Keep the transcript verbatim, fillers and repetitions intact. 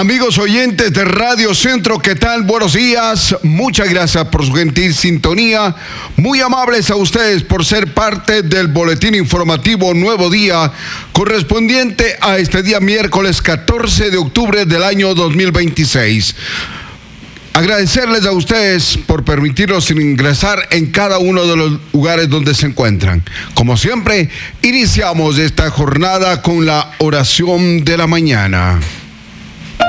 Amigos oyentes de Radio Centro, ¿qué tal? Buenos días. Muchas gracias por su gentil sintonía. Muy amables a ustedes por ser parte del boletín informativo Nuevo Día, correspondiente a este día miércoles catorce de octubre del año dos mil veintiséis. Agradecerles a ustedes por permitirnos ingresar en cada uno de los lugares donde se encuentran. Como siempre, iniciamos esta jornada con la oración de la mañana.